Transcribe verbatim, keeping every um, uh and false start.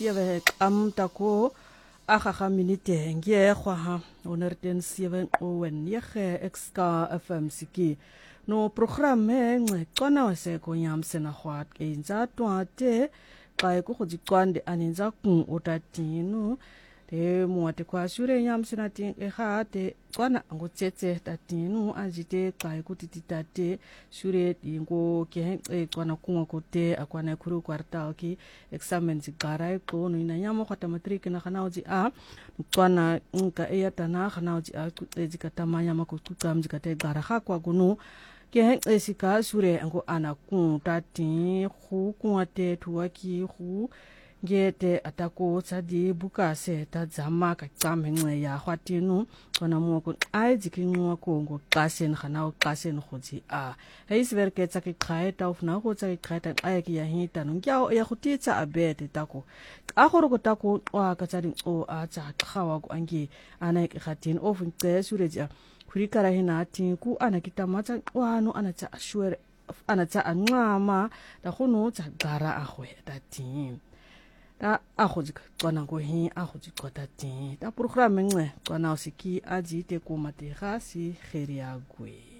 sieve am tako agaga minute ngie khwa honderd sewe owen yege exka fm siki no programme ngcona waseko nyamsena khwat enza twate xa ku khodiqwande anenza ku otatino de moate kwa shure nyamsena tin e khate kwana ngotsetse tatino ajite xa ku tititate shure dingo ke e kwana kunga kote akwana khuru kwarta ki examen zigara iqono ina nyamo khata matric na khanauji a kwana nka eyatana khanauji a ezikatamanya makutuka mjikate gara khakwa gunu ke esika shure ngo anaku tati khu kuate tuwaki khu ngete atako tsadi bukase tadzama ka tsamengwe ya khwatinu kona moko aizikinwa kongo qasen khana qasen khotsi a heisverke tsaki khaeta ufna go tsaki khaeta ayaki ya hita no ngyao ya khutitsa abete tako agoro go tako wa ka tsadi o a tsa khawa go angi ana ke khatin of nce sureja kurikara hina tinku ana kitamatsa wano ana tsa ashwere ana tsa anqama da khono tsa gara agwe tatin ta akhojika xona ngo hi akhojika tati ta program nxe xona usiki ajite ko matega si kheri agwe.